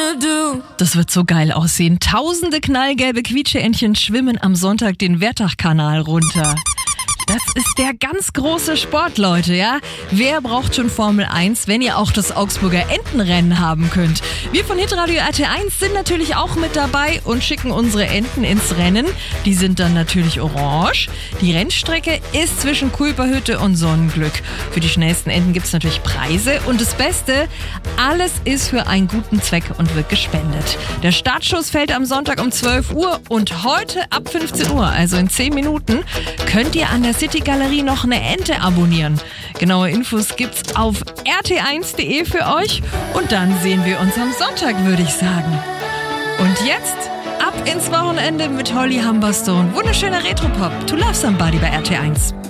Das wird so geil aussehen. Tausende knallgelbe Quietscheentchen schwimmen am Sonntag den Wertachkanal runter. Das ist der ganz große Sport, Leute, ja? Wer braucht schon Formel 1, wenn ihr auch das Augsburger Entenrennen haben könnt? Wir von Hitradio RT1 sind natürlich auch mit dabei und schicken unsere Enten ins Rennen. Die sind dann natürlich orange. Die Rennstrecke ist zwischen Kulperhütte und Sonnenglück. Für die schnellsten Enten gibt es natürlich Preise. Und das Beste, alles ist für einen guten Zweck und wird gespendet. Der Startschuss fällt am Sonntag um 12 Uhr und heute ab 15 Uhr, also in 10 Minuten, könnt ihr an der City Galerie noch eine Ente abonnieren. Genaue Infos gibt's auf rt1.de für euch und dann sehen wir uns am Sonntag, würde ich sagen. Und jetzt ab ins Wochenende mit Holly Humberstone. Wunderschöner Retropop. To Love Somebody bei RT1.